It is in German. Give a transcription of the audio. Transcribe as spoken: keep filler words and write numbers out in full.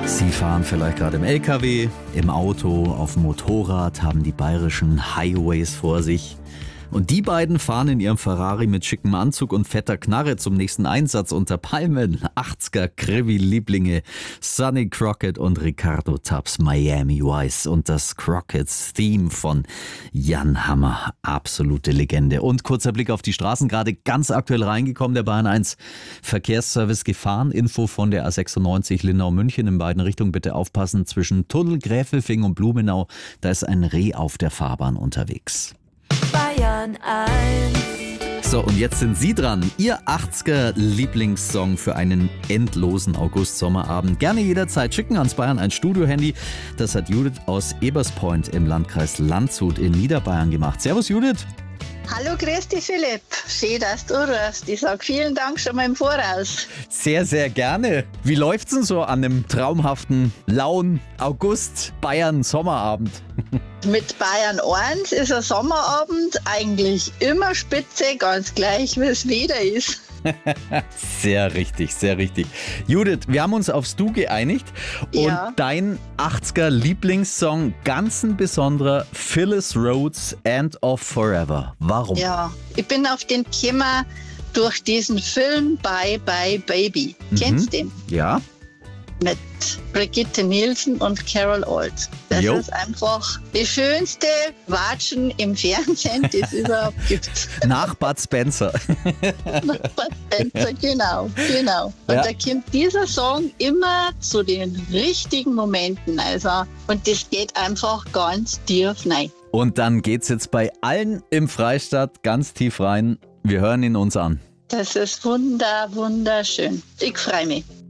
Sie fahren vielleicht gerade im L K W, im Auto, auf dem Motorrad, haben die bayerischen Highways vor sich. Und die beiden fahren in ihrem Ferrari mit schickem Anzug und fetter Knarre zum nächsten Einsatziger unter Palmen. achtziger Krivi-Lieblinge Sonny Crockett und Ricardo Tubbs, Miami Vice und das Crockett's-Theme von Jan Hammer. Absolute Legende. Und kurzer Blick auf die Straßen, gerade ganz aktuell reingekommen, der Bayern eins Verkehrsservice gefahren. Info von der A sechsundneunzig Linnau-München in beiden Richtungen. Bitte aufpassen, zwischen Tunnel, Gräfelfing und Blumenau, da ist ein Reh auf der Fahrbahn unterwegs. Bayern eins. So, und jetzt sind Sie dran. Ihr achtziger Lieblingssong für einen endlosen August-Sommerabend. Gerne jederzeit schicken ans Bayern eins Studio-Handy. Das hat Judith aus Eberspoint im Landkreis Landshut in Niederbayern gemacht. Servus Judith. Hallo, grüß dich Philipp. Schön, dass du rufst. Ich sage vielen Dank schon mal im Voraus. Sehr, sehr gerne. Wie läuft's denn so an einem traumhaften, lauen August-Bayern-Sommerabend? Mit Bayern eins ist ein Sommerabend eigentlich immer spitze, ganz gleich, wie es wieder ist. Sehr richtig, sehr richtig. Judith, wir haben uns aufs Du geeinigt und Ja. dein achtziger Lieblingssong, ganz ein besonderer, Phyllis Rhodes, End of Forever. Warum? Ja, ich bin auf den gekommen durch diesen Film Bye Bye Baby. Mhm. Kennst du den? Ja? Mit Brigitte Nielsen und Carol Old. Das Jo. ist einfach die schönste Watschen im Fernsehen, die es überhaupt gibt. Nach Bud Spencer. Genau, genau. Und Ja. da kommt dieser Song immer zu den richtigen Momenten. Also, und das geht einfach ganz tief rein. Und dann geht's jetzt bei allen im Freistaat ganz tief rein. Wir hören ihn uns an. Das ist wunder, wunderschön. Ich freue mich.